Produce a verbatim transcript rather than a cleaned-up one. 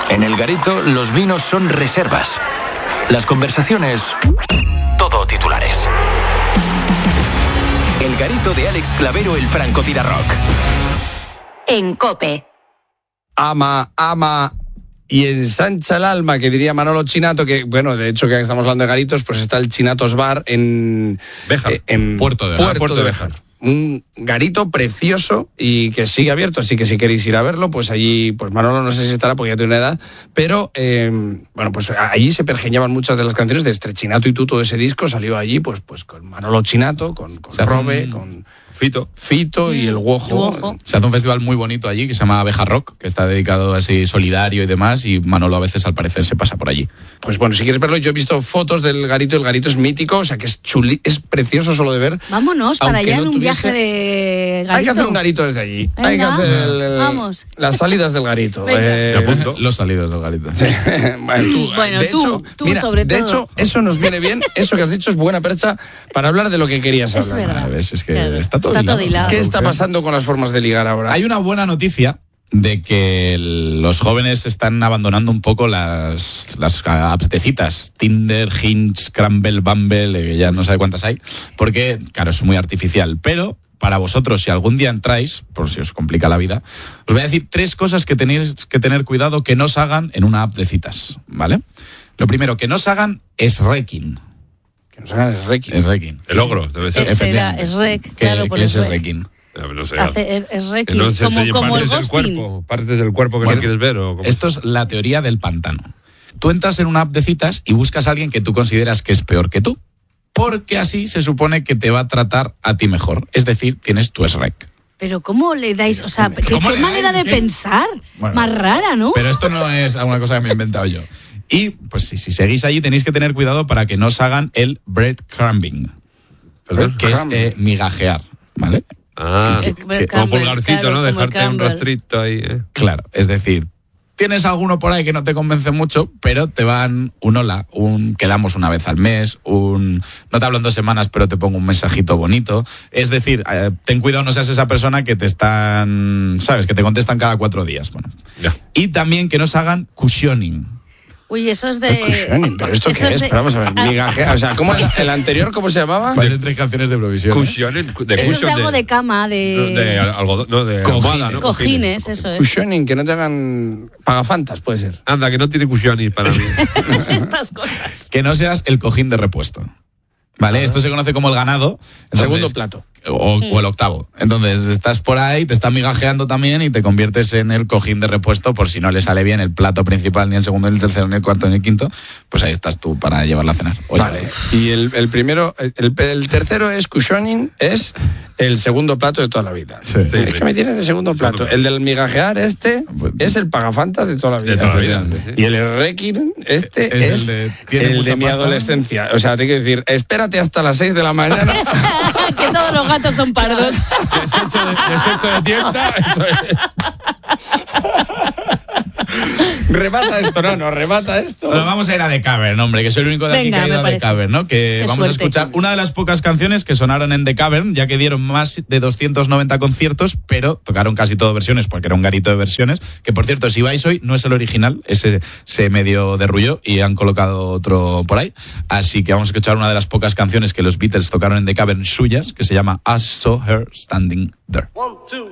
En el Garito, los vinos son reservas. Las conversaciones, todo titulares. El Garito de Alex Clavero, el francotirador. En COPE. Ama, ama y ensancha el alma, que diría Manolo Chinato, que, bueno, de hecho, que estamos hablando de garitos, pues está el Chinatos Bar en... Béjar. Eh, en Puerto de Béjar. Puerto, Puerto de Béjar. Un garito precioso y que sigue abierto, así que si queréis ir a verlo, pues allí, pues Manolo no sé si estará porque ya tiene una edad, pero eh, bueno, pues allí se pergeñaban muchas de las canciones de Estrechinato y tú, todo ese disco salió allí, pues pues con Manolo Chinato, con, con Robe, un... con Fito. Fito y el Guojo. Se hace un festival muy bonito allí que se llama Béjar Rock, que está dedicado así solidario y demás, y Manolo a veces al parecer se pasa por allí. Pues bueno, si quieres verlo, yo he visto fotos del garito, el garito es mítico, o sea que es chuli, es precioso solo de ver. Vámonos para allá no en un tuviese... viaje de garito. Hay que hacer un garito desde allí. Venga, hay que hacer el, el, vamos. las salidas del garito. Eh, apunto. Los salidos del garito. Sí. Bueno, tú, bueno, de tú, hecho, tú mira, sobre de todo. hecho, eso nos viene bien, eso que has dicho es buena percha para hablar de lo que querías Es hablar. verdad. A ver, es que Claro. está todo Está hilado. todo hilado. ¿Qué está pasando con las formas de ligar ahora? Hay una buena noticia de que el, los jóvenes están abandonando un poco las, las apps de citas, Tinder, Hinge, Scramble, Bumble, eh, ya no sabe cuántas hay, porque, claro, es muy artificial. Pero para vosotros, si algún día entráis, por si os complica la vida, os voy a decir tres cosas que tenéis que tener cuidado que no os hagan en una app de citas, ¿vale? Lo primero, que no os hagan es rekin. Que nos hagan el reiki. Es rekin. El ogro, debe ser. Eh, será, Efectivamente. es rec, ¿Qué, claro, qué por es eso el es. rekin? No sé. Hace, es, es rec, Que no se como, enseñen como el partes del ghosting. cuerpo, partes del cuerpo que Bueno, no quieres ver. ¿O cómo? Esto es la teoría del pantano. Tú entras en una app de citas y buscas a alguien que tú consideras que es peor que tú, porque así se supone que te va a tratar a ti mejor. Es decir, tienes tu S R E C. Pero ¿cómo le dais? O sea, ¿qué, ¿Cómo qué le manera dais? de ¿Qué? pensar? Bueno, Más rara, ¿no? Pero esto no es alguna cosa que me he inventado yo. Y, pues si, si seguís allí, tenéis que tener cuidado para que no os hagan el breadcrumbing, que es eh, migajear, ¿vale? Ah, Que- que- que- como pulgarcito, claro, ¿no? como el Dejarte un crumble. rastrito ahí, ¿eh? Claro, es decir, tienes alguno por ahí que no te convence mucho, pero te van un hola, un quedamos una vez al mes, un no te hablo en dos semanas, pero te pongo un mensajito bonito. Es decir, eh, ten cuidado, no seas esa persona que te están, ¿sabes? Que te contestan cada cuatro días. Bueno. Ya. Y también que nos hagan cushioning. Uy, eso es de... El cushioning, ¿pero esto eso qué es? de- Pero vamos a ver, migajea, o sea, ¿cómo el, el anterior, cómo se llamaba? Parecen tres canciones de Eurovisión. ¿eh? Cushion, de Eso es de cushion algo de cama, de... de, de algodón, no, de Cojines. almohada, ¿no? Cojines, eso es. Cushioning, que no te hagan pagafantas, puede ser. Anda, que no tiene cushioning para mí. Estas cosas. Que no seas el cojín de repuesto. ¿Vale? Esto se conoce como el ganado. Entonces, Segundo plato. O, o el octavo. Entonces, estás por ahí, te están migajeando también y te conviertes en el cojín de repuesto por si no le sale bien el plato principal, ni el segundo, ni el tercero, ni el cuarto, ni el quinto. Pues ahí estás tú para llevarla a cenar. Oye, Vale. Y el, el primero, el, el tercero es cushioning, es el segundo plato de toda la vida. Sí. Sí, es sí. que me tienes de segundo plato. El del migajear, este, Pues- es el pagafantas de toda la vida. De toda la vida, Efectivamente. sí. Y el requin, este Es es, el de, ¿tiene el mucha de mi pasta? adolescencia. O sea, te quiero decir, espérate hasta las seis de la mañana. Que todos los gatos son pardos. Desecho de, desecho de tienda, eso es. remata esto, no, no, remata esto. Bueno, vamos a ir a The Cavern, hombre, que soy el único de aquí Venga, que ha ido me a The parece. Cavern, ¿no? Que Qué vamos suerte. a escuchar una de las pocas canciones que sonaron en The Cavern, ya que dieron más de doscientos noventa conciertos, pero tocaron casi todo versiones, porque era un garito de versiones, que por cierto, si vais hoy, no es el original, ese se medio derrulló y han colocado otro por ahí, así que vamos a escuchar una de las pocas canciones que los Beatles tocaron en The Cavern suyas, que se llama I Saw Her Standing There.